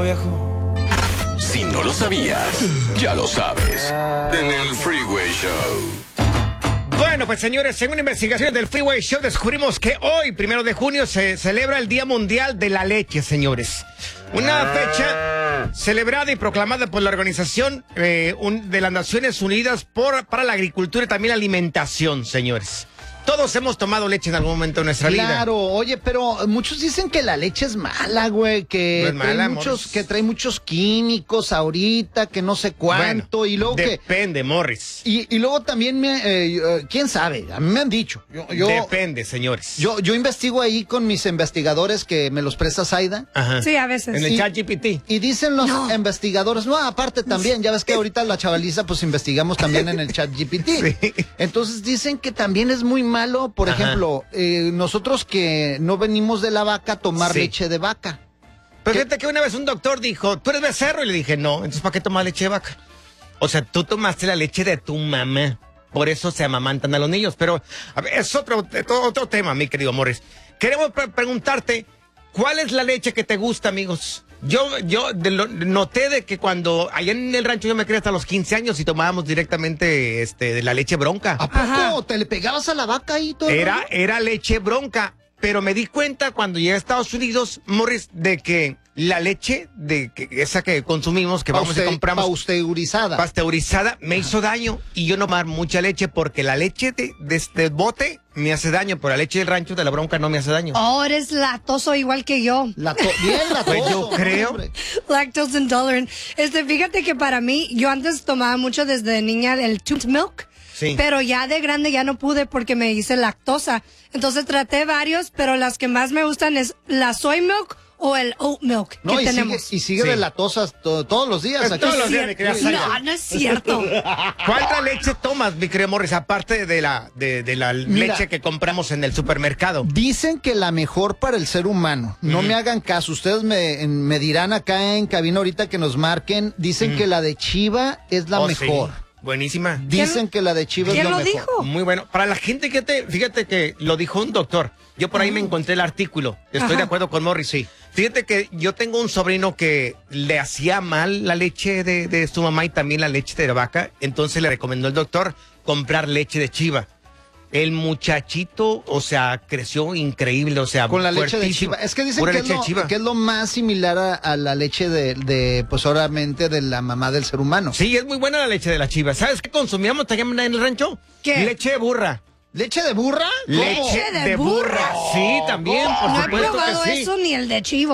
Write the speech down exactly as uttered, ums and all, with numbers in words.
viejo. Si no lo sabías, ya lo sabes. En el Freeway Show. Bueno, pues señores, según investigaciones del Freeway Show, descubrimos que hoy, primero de junio, se celebra el Día Mundial de la Leche, señores. Una fecha celebrada y proclamada por la Organización eh, un, de las Naciones Unidas por, para la Agricultura y también la Alimentación, señores. Todos hemos tomado leche en algún momento de nuestra vida. Claro, oye, pero muchos dicen que la leche es mala, güey, que, no es trae mala, muchos, Morris. que trae muchos químicos ahorita, que no sé cuánto, bueno, y luego depende, que... Depende, Morris. Y, y luego también, me, eh, quién sabe, a mí me han dicho. Yo, yo, depende, señores. Yo, yo investigo ahí con mis investigadores que me los presta Zaida. Ajá. Sí, a veces. En el Y- chat G P T. Y dicen los No. investigadores, no, aparte también, ya ves que ahorita la chavaliza, pues investigamos también en el chat G P T. Sí. Entonces dicen que también es muy malo, por Ajá. ejemplo, eh, nosotros que no venimos de la vaca, tomar Sí. leche de vaca. Pero ¿Qué? fíjate que una vez un doctor dijo, ¿tú eres becerro? Y le dije, no, entonces ¿para qué tomas leche de vaca? O sea, tú tomaste la leche de tu mamá. Por eso se amamantan a los niños. Pero a ver, es otro, otro, otro tema, mi querido Morris. Queremos pre- preguntarte, ¿cuál es la leche que te gusta, amigos? Yo, yo de lo- noté de que cuando allá en el rancho yo me crié hasta los quince años y tomábamos directamente este, de la leche bronca. ¿A poco Ajá. te le pegabas a la vaca ahí todo? el Era, rollo? era leche bronca, pero me di cuenta cuando llegué a Estados Unidos, Morris, de que la leche de que, esa que consumimos, que vamos y Pauste- compramos Pasteurizada. pasteurizada, me hizo daño y yo no tomar mucha leche porque la leche de, de este bote me hace daño, pero la leche del rancho de la bronca no me hace daño. Oh, eres lactoso igual que yo. La to- bien la Pues yo creo. Lactose intolerant. Este, fíjate que para mí, yo antes tomaba mucho desde niña el tube milk. Sí. Pero ya de grande ya no pude porque me hice lactosa. Entonces traté varios, pero las que más me gustan es la soy milk o el oat milk No, que y sigue, tenemos. y sigue Sí. de latosas to- todos los días. Pues aquí. todos los Sí. días, mi querida no, Zaida. no es cierto. ¿Cuánta leche tomas, mi querido Morris, aparte de la, de, de la Mira. leche que compramos en el supermercado? Dicen que la mejor para el ser humano, no me hagan caso, ustedes me, en- me dirán acá en cabina ahorita que nos marquen, dicen que la de chiva es la Oh, mejor. sí. Buenísima. Dicen que la de chiva es ¿Quién la lo mejor. dijo? Muy bueno. Para la gente que te, fíjate que lo dijo un doctor. Yo por ahí me encontré el artículo. Estoy Ajá. de acuerdo con Morris, sí. Fíjate que yo tengo un sobrino que le hacía mal la leche de, de su mamá y también la leche de vaca. Entonces le recomendó el doctor comprar leche de chiva. El muchachito, o sea, creció increíble, o sea, Con la leche de fuertísimo. chiva. Es que dicen Pura que es, leche de lo, chiva. que es lo más similar a, a la leche de, de, pues obviamente, de la mamá del ser humano. Sí, es muy buena la leche de la chiva. ¿Sabes qué consumíamos también en el rancho? ¿Qué? Leche de burra. ¿Leche de burra? ¿Cómo? Leche de de burra. burra? Sí, también, por No he supuesto probado que sí. eso ni el de chivo.